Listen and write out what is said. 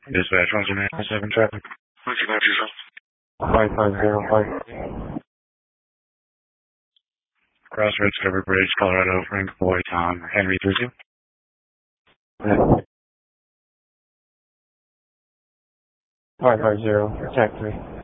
Dispatch 197 traffic. What's your name, yourself? 5505. Crossroads, Covered Bridge, Colorado, Frank, Boy, Tom, Henry 32. Yeah. 550, attack 3.